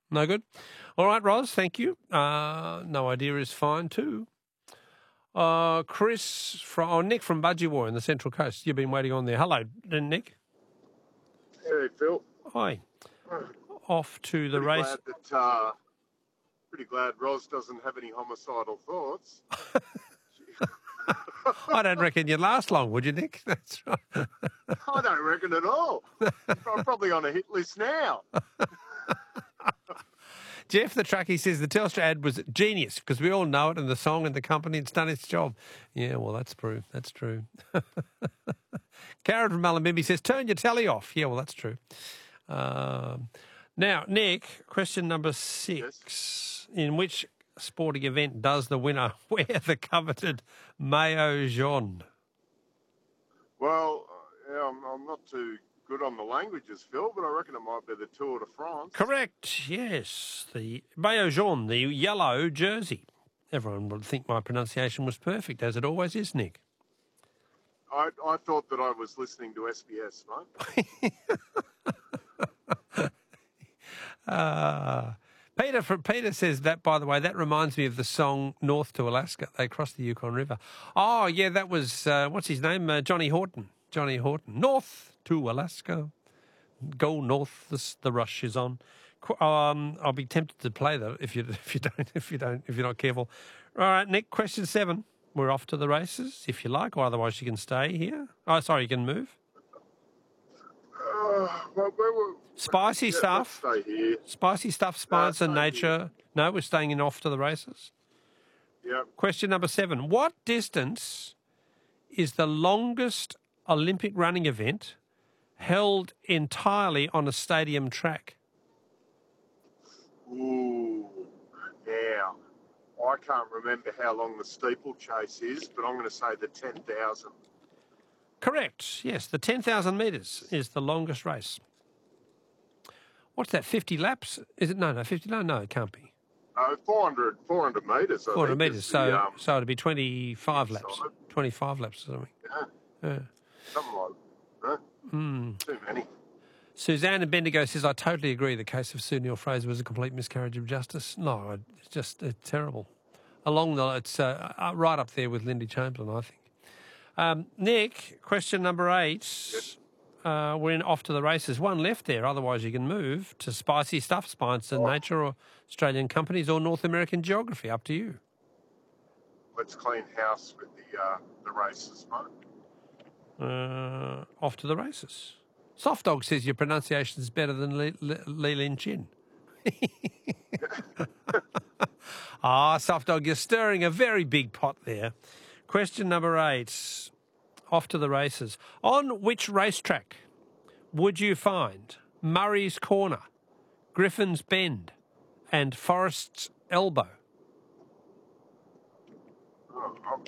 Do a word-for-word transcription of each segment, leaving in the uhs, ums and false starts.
No good? All right, Ros, thank you. Uh, no idea is fine too. Uh, Chris from oh, Nick from Budgewoi in the Central Coast. You've been waiting on there. Hello, Nick. Hey, Phil. Hi. Off to the pretty race. Glad that, uh, pretty glad Ros doesn't have any homicidal thoughts. I don't reckon you'd last long, would you, Nick? That's right. I don't reckon at all. I'm probably on a hit list now. Jeff, the truckie, says the Telstra ad was genius because we all know it and the song and the company, it's done its job. Yeah, well, that's true. That's true. Karen from Mullumbimby says, turn your telly off. Yeah, well, that's true. Um, now, Nick, question number six. Yes. In which sporting event does the winner wear the coveted maillot jaune? Well, uh, yeah, I'm, I'm not too good on the languages, Phil, but I reckon it might be the Tour de France. Correct, yes. The maillot jaune, the yellow jersey. Everyone would think my pronunciation was perfect, as it always is, Nick. I, I thought that I was listening to S B S, mate. uh, Peter from Peter says that, by the way, that reminds me of the song North to Alaska. They crossed the Yukon River. Oh, yeah, that was, uh, what's his name? Uh, Johnny Horton. Johnny Horton. North to Alaska. Go north, the, the rush is on. Um, I'll be tempted to play that if you if you don't if you don't if you're not careful. All right, Nick. Question seven. We're off to the races, if you like, or otherwise you can stay here. Oh, sorry, you can move. Uh, well, we're, Spicy yeah, stuff. Let's stay here. Spicy stuff. Science no, and nature. Here. No, we're staying in off to the races. Yep. Question number seven. What distance is the longest Olympic running event held entirely on a stadium track? Ooh, yeah. I can't remember how long the steeplechase is, but I'm going to say the ten thousand. Correct. Yes, the ten thousand metres is the longest race. What's that, fifty laps? Is it? No, no, fifty. No, no, it can't be. Uh, four hundred, four hundred metres, I four hundred think. metres, so, the, um, so it'd be twenty-five laps. twenty-five laps or something. Yeah. Yeah. Something like that. Mm. Too many. Suzanne in Bendigo says, I totally agree the case of Sue Neil-Fraser was a complete miscarriage of justice. No, it's just it's terrible. Along the, it's uh, right up there with Lindy Chamberlain, I think. Um, Nick, question number eight. Yes. Uh, we're in off to the races. One left there, otherwise you can move to spicy stuff, Science and oh. Nature, or Australian companies, or North American geography. Up to you. Let's clean house with the uh, the races, mate. Uh, off to the races. Soft Dog says your pronunciation is better than Li, Li, Li Lin Chin. Ah, Soft Dog, you're stirring a very big pot there. Question number eight. Off to the races. On which racetrack would you find Murray's Corner, Griffin's Bend, and Forest's Elbow? Oh, I'm,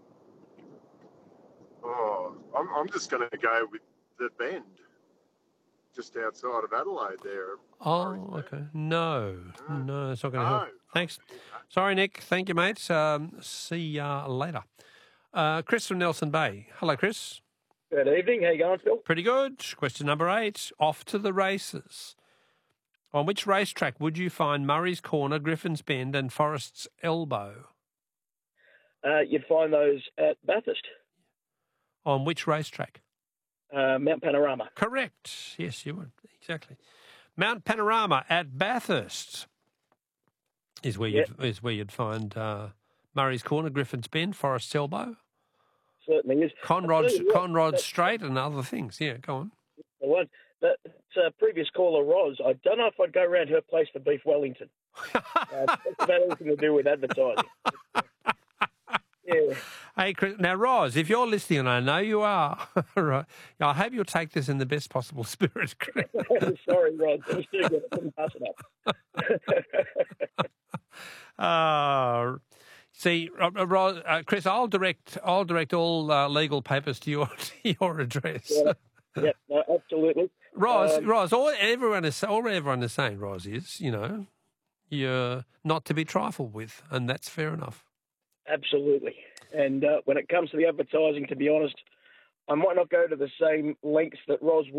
oh, I'm, I'm just going to go with the Bend, just outside of Adelaide there. Oh, okay. No, no, no it's not going to no. help. Thanks. Sorry, Nick. Thank you, mate. Um, see you later. Uh, Chris from Nelson Bay. Hello, Chris. Good evening. How you going, Phil? Pretty good. Question number eight. Off to the races. On which racetrack would you find Murray's Corner, Griffin's Bend, and Forest's Elbow? Uh, you'd find those at Bathurst. On which racetrack? Uh, Mount Panorama. Correct. Yes, you would. Exactly. Mount Panorama at Bathurst is where yep. you'd is where you'd find uh, Murray's Corner, Griffin's Bend, Forest's Elbow. Certainly is. Conrod's Conrod Strait and other things. Yeah, go on. The one that uh, previous caller Ros. I don't know if I'd go around her place for beef Wellington. uh, it's about anything to do with advertising. Yeah. Hey, Chris, now, Ros, if you're listening, and I know you are, right, I hope you'll take this in the best possible spirit, Chris. Sorry, Ros. I was too good. I couldn't pass it up. uh, see, uh, Ros, uh, Chris, I'll direct I'll direct all uh, legal papers to your to your address. Yeah, yeah no, absolutely. Ros, um, Ros, all everyone is all everyone is saying, Ros, is, you know, you're not to be trifled with, and that's fair enough. Absolutely. And uh, when it comes to the advertising, to be honest, I might not go to the same lengths that Ros would,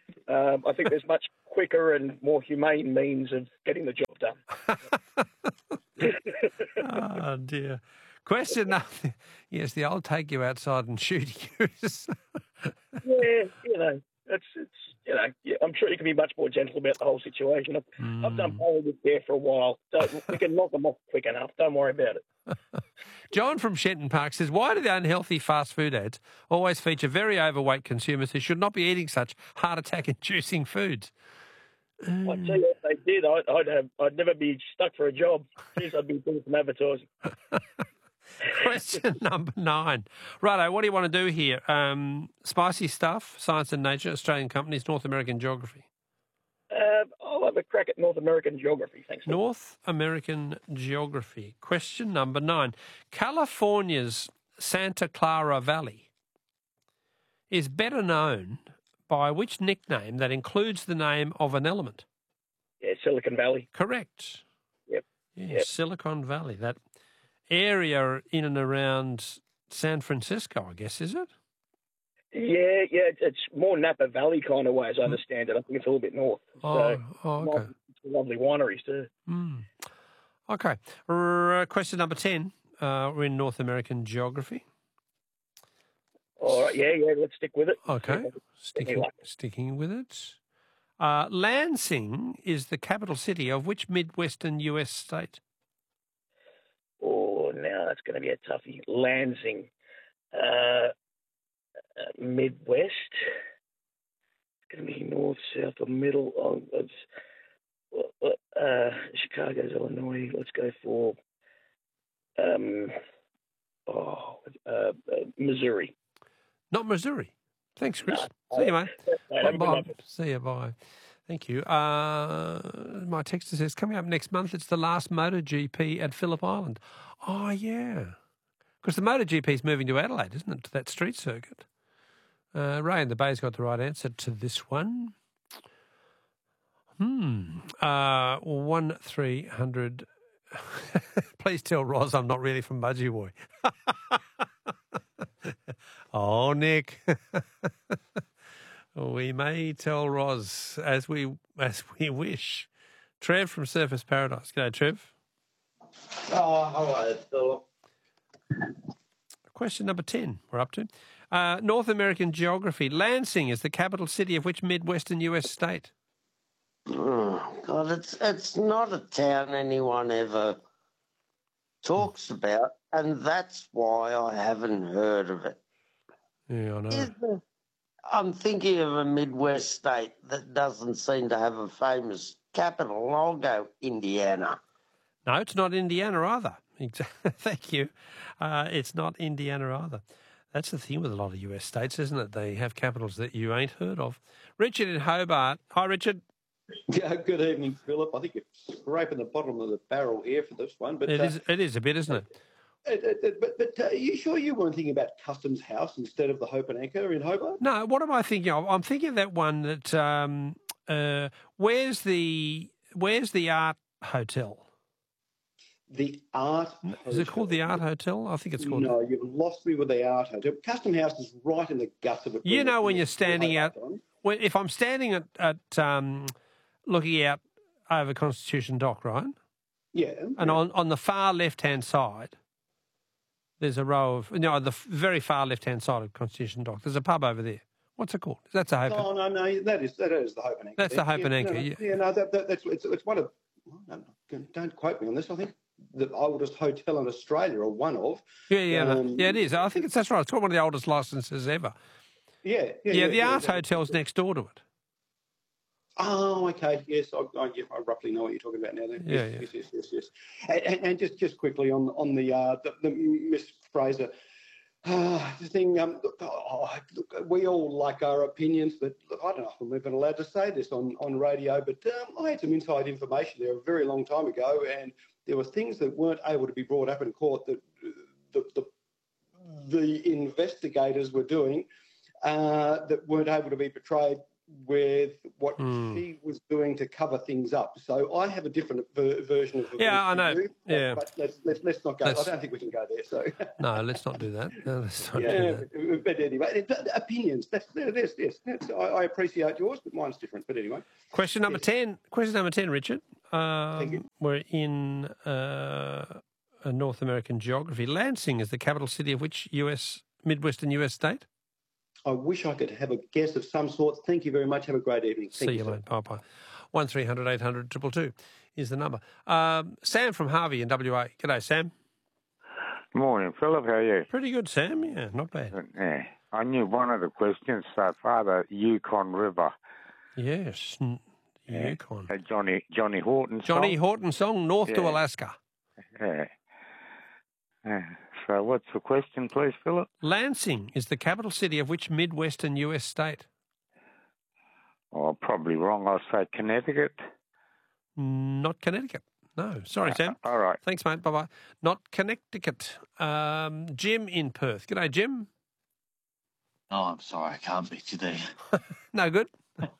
Um, I think there's much quicker and more humane means of getting the job done. Oh, dear. Question number... Yes, the old take you outside and shoot you. Yeah, you know, it's, it's you know, yeah, I'm sure you can be much more gentle about the whole situation. I've, Mm. I've done politics there for a while. Don't, we can knock them off quick enough. Don't worry about it. John from Shenton Park says, why do the unhealthy fast food ads always feature very overweight consumers who should not be eating such heart attack-inducing foods? I tell you, if they did, I'd, I'd have, I'd never be stuck for a job. Jeez, I'd be doing some advertising. Question number nine. Righto, what do you want to do here? Um, spicy stuff, Science and Nature, Australian companies, North American geography. Uh, I'll have a crack at North American geography, thanks. North American geography. Question number nine. California's Santa Clara Valley is better known by which nickname that includes the name of an element? Yeah, Silicon Valley. Correct. Yep. Yeah, Yep. Silicon Valley. That area in and around San Francisco, I guess, is it? Yeah, yeah, it's, it's more Napa Valley kind of way, as I understand it. I think it's a little bit north. Oh, so, oh okay. Lovely wineries too. Mm. Okay. R- question number ten. Uh, we're in North American geography. All right, yeah, yeah, let's stick with it. Okay. Sticking, Anyway. sticking with it. Uh, Lansing is the capital city of which Midwestern U S state? Oh, now that's going to be a toughie. Lansing, uh, uh, Midwest. It's going to be north, south, or middle. Oh, it's, uh, Chicago's Illinois. Let's go for um, oh, uh, uh, Missouri. Not Missouri. Thanks, Chris. No. See you, mate. Right, have a good Bye. night. See you. Bye. Thank you. Uh, my texter says, coming up next month, it's the last MotoGP at Phillip Island. Oh, yeah. Because the MotoGP is moving to Adelaide, isn't it, to that street circuit? Uh, Ray in the Bay's got the right answer to this one. Hmm. Uh, one three hundred. Please tell Roz I'm not really from Mudgee. Oh, Nick. We may tell Roz as we as we wish. Trev from Surfers Paradise. G'day, Trev. Oh, hello, Philip. Question number ten we're up to. Uh, North American geography. Lansing is the capital city of which Midwestern U S state? Oh, God, it's it's not a town anyone ever talks about, and that's why I haven't heard of it. Yeah, I know. Is there, I'm thinking of a Midwest state that doesn't seem to have a famous capital. I'll go Indiana. No, it's not Indiana either. Thank you. Uh, it's not Indiana either. That's the thing with a lot of U S states, isn't it? They have capitals that you ain't heard of. Richard in Hobart. Hi, Richard. Yeah, good evening, Philip. I think you're scraping the bottom of the barrel here for this one. But It uh, is. It is a bit, isn't it? uh, uh, uh, but but uh, are you sure you weren't thinking about Customs House instead of the Hope and Anchor in Hobart? No, what am I thinking of? I'm thinking of that one that um, uh, where's the where's the Art Hotel? The Art Is it called the Art Hotel? I think it's called. No, you've lost me with the Art Hotel. Custom House is right in the guts of it. You know when you're standing out. Well, if I'm standing at, at um, looking out over Constitution Dock, right? Yeah. And yeah. on, on the far left-hand side, there's a row of, you know, the f- very far left-hand side of Constitution Dock, there's a pub over there. What's it called? That's a Hope. No, no, no. That is that is the Hope and Anchor. That's the Hope yeah, and Anchor, No, yeah. yeah, no, that, that, that's it's, it's one of. No, don't quote me on this. I think the oldest hotel in Australia, or one of. Yeah, yeah, no. Um, yeah. It is. I think it's that's right. It's got one of the oldest licenses ever. Yeah, yeah. Yeah, the yeah, Art yeah. Hotel's next door to it. Oh, okay. Yes, I, I, yeah, I roughly know what you're talking about now. Then. Yeah, yes, yes, yes, yes, yes. And, and, and just, just quickly on on the uh, the, the Miss Fraser uh, the thing. Um, look, oh, look, we all like our opinions, but look, I don't know if I'm even allowed to say this on on radio. But um, I had some inside information there a very long time ago, and there were things that weren't able to be brought up in court that the the, the investigators were doing uh, that weren't able to be portrayed with what Hmm. she was doing to cover things up. So I have a different ver- version of events. Yeah, I to know. you, but- Yeah. But let's, let's, let's not go. Let's- I don't think we can go there. So No, let's not do that. No, let's not yeah, do that. but, but anyway, but opinions. That's there's this. That's, I, I appreciate yours, but mine's different. But anyway, Question number Yes. ten. Question number ten, Richard. Um, Thank you. We're in uh, a North American geography. Lansing is the capital city of which U S Midwestern U S state? I wish I could have a guess of some sort. Thank you very much. Have a great evening. Thank See you, sir. mate. Bye bye. One three hundred eight hundred two two two is the number. Um, Sam from Harvey in W A. G'day, Sam. Morning, Philip. How are you? Pretty good, Sam. Yeah, not bad. Yeah, I knew one of the questions so far, the Yukon River. Yes, n- Yeah. Yukon. Uh, Johnny Johnny Horton. Johnny song. Horton song, North to Yeah. Alaska. Yeah. Yeah. So, what's the question, please, Philip? Lansing is the capital city of which Midwestern U S state? Oh, probably wrong. I'll say Connecticut. Not Connecticut. No, sorry, Sam. All right. Thanks, mate. Bye bye. Not Connecticut. Um, Jim in Perth. G'day, Jim. Oh, I'm sorry, I can't beat you there. No good.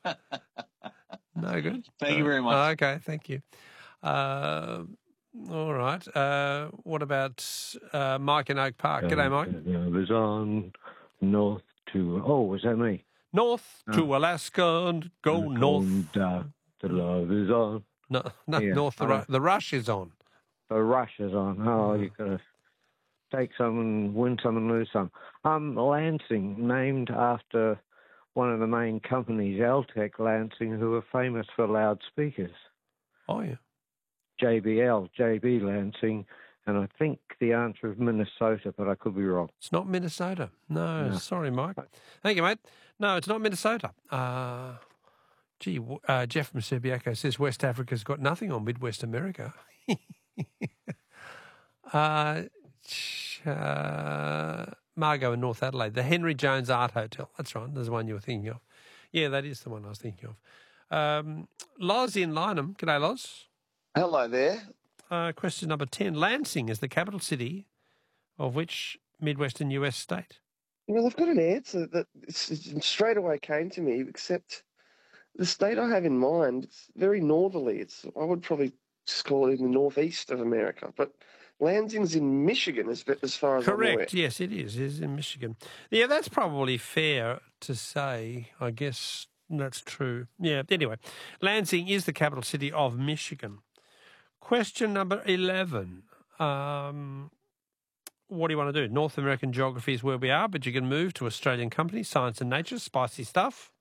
No good. Thank you very Oh, much. okay, thank you. Uh, all right. Uh, what about uh, Mike in Oak Park? G'day, Mike. I was on north to, oh, was that me? North to Alaska and go And north. uh, the love is on. No, no, Yeah, north. The, I ru- know. the rush is on. The rush is on. Oh, you got to take some and win some and lose some. Um, Lansing, named after one of the main companies, Altec Lansing, who are famous for loudspeakers. Oh, yeah. J B L, J B Lansing, and I think the answer is Minnesota, but I could be wrong. It's not Minnesota. No, No. sorry, Mike. Thank you, mate. No, it's not Minnesota. Uh, gee, w- uh, Jeff from Subiaco says West Africa's got nothing on Midwest America. uh, ch- uh, Margot in North Adelaide, the Henry Jones Art Hotel. That's right. There's the one you were thinking of. Yeah, that is the one I was thinking of. Um, Loz in Lynham. G'day, Loz. Hello there. Uh, question number ten. Lansing is the capital city of which Midwestern U S state? Well, I've got an answer that it's, it's straight away came to me, except the state I have in mind, it's very northerly. It's I would probably just call it in the northeast of America, but Lansing's in Michigan as, as far as I'm aware. Correct. Yes, it is. It is in Michigan. Yeah, that's probably fair to say. I guess that's true. Yeah. Anyway, Lansing is the capital city of Michigan. Question number eleven. Um, what do you want to do? North American geography is where we are, but you can move to Australian company, science and nature, spicy stuff.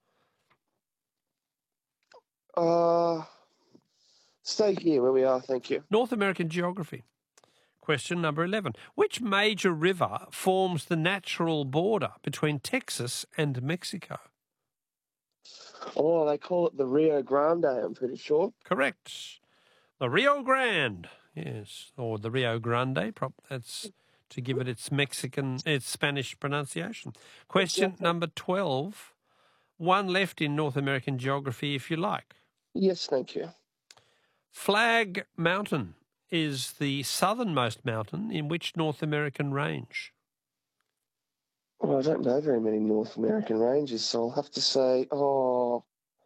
Uh, stay here where we are, thank you. North American geography. Question number eleven. Which major river forms the natural border between Texas and Mexico? Oh, they call it the Rio Grande, I'm pretty sure. Correct. The Rio Grande. Yes. Or the Rio Grande. Prop, that's to give it its Mexican, its Spanish pronunciation. Question number twelve. One left in North American geography, if you like. Yes, thank you. Flag Mountain is the southernmost mountain in which North American range? Well, I don't know very many North American ranges, so I'll have to say, oh,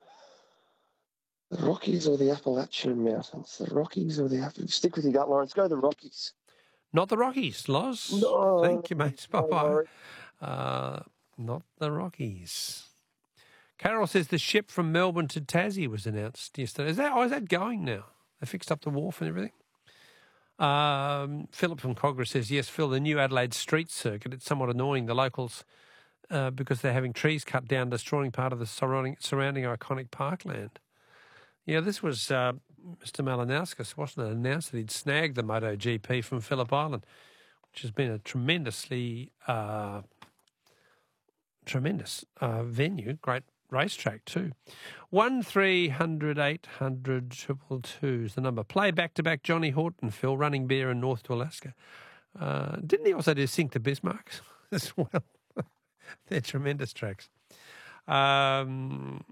the Rockies or the Appalachian Mountains. The Rockies or the Appalachian. Stick with your gut, Lawrence. Go the Rockies. Not the Rockies, Loz. No. Thank you, mate. No, Bye-bye. Lawrence. Uh, not the Rockies. Carol says the ship from Melbourne to Tassie was announced yesterday. Is that, oh, is that going now? They fixed up the wharf and everything? Um, Philip from Cogra says, yes, Phil, the new Adelaide street circuit, it's somewhat annoying the locals uh, because they're having trees cut down, destroying part of the surrounding, surrounding iconic parkland. Yeah, this was uh, Mister Malinauskas, wasn't it, announced that he'd snagged the MotoGP from Phillip Island, which has been a tremendously uh, tremendous uh, venue, great racetrack too. One three hundred eight hundred triple two is the number. Play back to back Johnny Horton, Phil, Running Bear and North to Alaska. Uh, didn't he also do Sink to Bismarck as well? They're tremendous tracks. Um,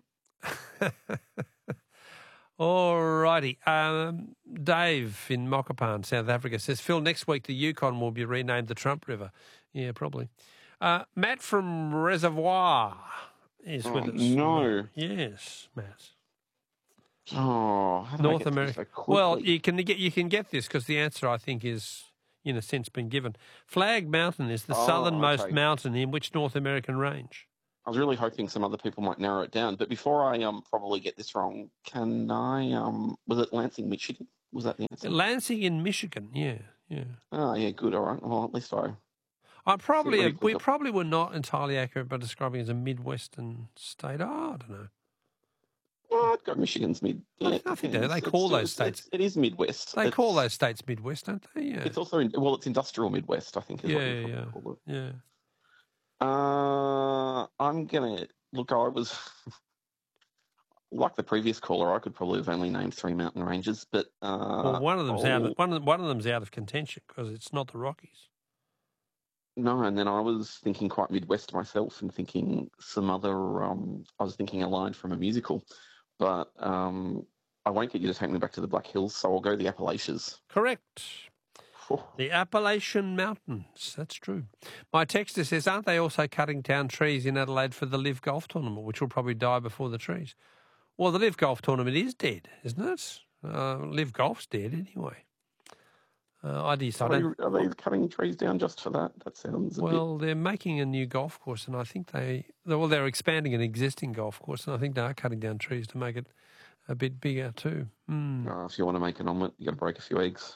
all righty. Um, Dave in Mokopane, South Africa says, Phil, next week the Yukon will be renamed the Trump River. Yeah, probably. Uh, Matt from Reservoir is Oh, with us. no. Yes, Matt. Oh, how did I North get to this America. so quickly? Well, you can get you can get this because the answer, I think, is in a sense been given. Flag Mountain is the Oh, southernmost okay. mountain in which North American range? I was really hoping some other people might narrow it down. But before I um probably get this wrong, can I um was it Lansing, Michigan? Was that the answer? Lansing in Michigan. Yeah, yeah. Oh yeah, good. All right. Well, at least I. I probably Theoretically we got- probably were not entirely accurate by describing it as a Midwestern state. Oh, I don't know. Well, I'd go Michigan's mid. I- Yeah, I think they- depends. they It's call still- those it's- states- it's- It is Midwest. They call It's- those states Midwest, don't they? Yeah. It's also in, well, it's industrial Midwest, I think. Is Yeah, what you yeah, probably yeah. call it. Yeah. Uh, I'm gonna look. I was like the previous caller. I could probably have only named three mountain ranges, but uh, Well, one of them's out. Of, I'll- one of one of them's out of contention because it's not the Rockies. No, and then I was thinking quite Midwest myself, and thinking some other. Um, I was thinking a line from a musical, but um, I won't get you to take me back to the Black Hills, so I'll go the Appalachians. Correct. The Appalachian Mountains. That's true. My texter says, aren't they also cutting down trees in Adelaide for the Live Golf Tournament, which will probably die before the trees? Well, the Live Golf Tournament is dead, isn't it? Uh, Live Golf's dead anyway. Uh, I decided. Are they, are they cutting trees down just for that? That sounds a Well, they're making a new golf course, and I think they well they're expanding an existing golf course, and I think they are cutting down trees to make it a bit bigger too. Mm. bit. Uh, if you want to make an omelette, you got to break a few eggs.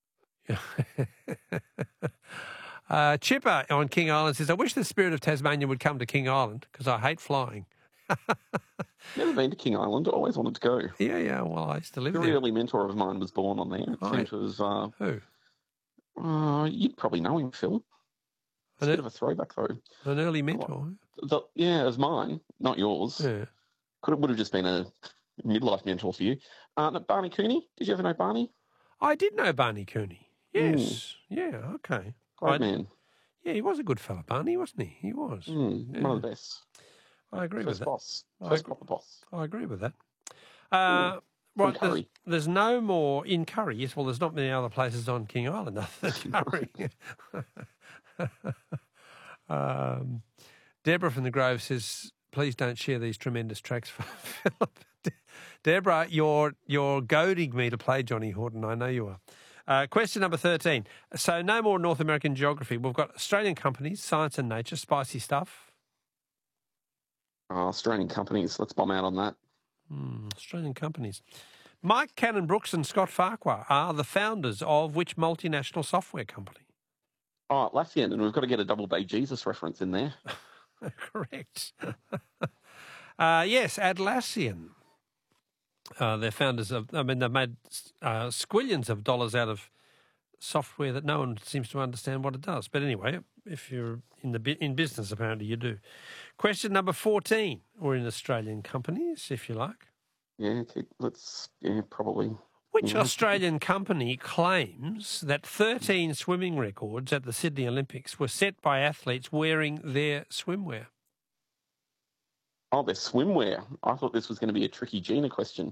uh, Chipper on King Island says, "I wish the spirit of Tasmania would come to King Island because I hate flying." Never been to King Island. Always wanted to go. Yeah, yeah. Well, I used to live A very there. early mentor of mine was born on there. It Oh, seems to have, uh, Who? uh, you'd probably know him, Phil. It's a An, bit of a throwback, though. an early mentor. The, yeah, it was mine, not yours. Yeah. Could have, would have just been a midlife mentor for you. Uh, no, Barney Cooney. Did you ever know Barney? I did know Barney Cooney. Yes. Yeah. Okay. Great I- man. Yeah, he was a good fella, Barney, wasn't he? He was. Mm, Yeah. One of the best. I agree with First that. boss. I First agree. proper boss. I agree with that. Uh, right, there's, Curry. there's no more in Curry. Yes, well, there's not many other places on King Island other than Curry. um, Deborah from the Grove says, "Please don't share these tremendous tracks for Philip." Deborah, you're you're goading me to play Johnny Horton. I know you are. Uh, question number thirteen. So, no more North American geography. We've got Australian companies, Science and Nature, spicy stuff. Uh, Australian companies. Let's bomb out on that. Hmm, Australian companies. Mike Cannon-Brooks and Scott Farquhar are the founders of which multinational software company? Oh, Atlassian, and we've got to get a double Bay Jesus reference in there. Correct. uh, yes, Atlassian. Uh, they're founders of, I mean, they've made uh, squillions of dollars out of software that no one seems to understand what it does. But anyway, if you're in the bu- in business, apparently you do. Question number fourteen. We're in Australian companies, if you like. Yeah, keep, let's, yeah, probably. Which Yeah. Australian company claims that thirteen swimming records at the Sydney Olympics were set by athletes wearing their swimwear? Oh, their swimwear. I thought this was going to be a tricky Gina question.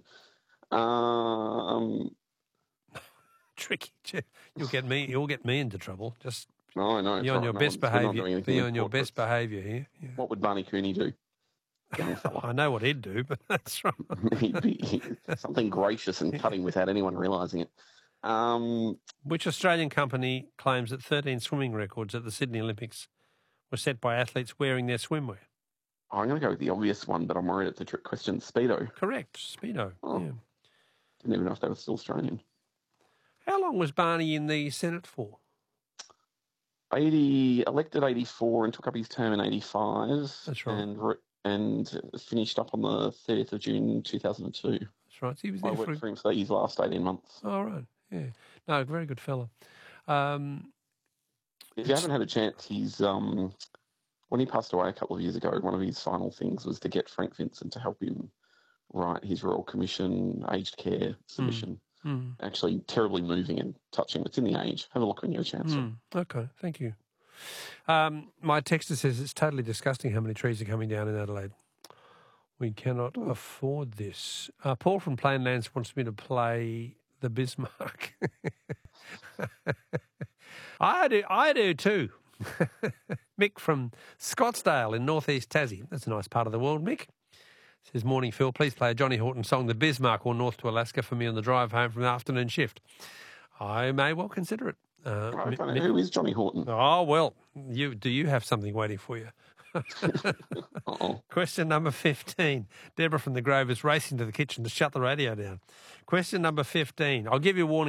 Um, Tricky. You'll get me. You'll get me into trouble. Just no, no. be on your best behaviour. Be on your best behaviour here. Yeah. What would Barney Cooney do? I know what he'd do, but that's right. He'd be something gracious and cutting without anyone realising it. Um, Which Australian company claims that thirteen swimming records at the Sydney Olympics were set by athletes wearing their swimwear? I'm going to go with the obvious one, but I'm worried it's a trick question. Speedo. Correct. Speedo. Oh. Yeah. Didn't even know if they were still Australian. How long was Barney in the Senate for? eighty elected eighty-four and took up his term in eighty-five. That's right. And re- and finished up on the thirtieth of June two thousand two. That's right. He was I there worked for. for him for his last eighteen months. Oh, right. Yeah. No, very good fella. Um, If you haven't had a chance, he's um, when he passed away a couple of years ago, one of his final things was to get Frank Vincent to help him write his Royal Commission aged care submission. mm, Actually, terribly moving and touching. It's in the Age. Have a look when you have a chance. mm. Okay. Thank you. Um, my texter says it's totally disgusting how many trees are coming down in Adelaide. We cannot afford this. Uh, Paul from Plainlands wants me to play the Bismarck. I do. I do too. Mick from Scottsdale in northeast Tassie. That's a nice part of the world, Mick. Says, morning, Phil. Please play a Johnny Horton song, The Bismarck or North to Alaska, for me on the drive home from the afternoon shift. I may well consider it. Uh, I don't know. Mick- Who is Johnny Horton? Oh, well, you do you have something waiting for you? Uh-oh. Question number fifteen. Deborah from the Grove is racing to the kitchen to shut the radio down. Question number fifteen. I'll give you a warning.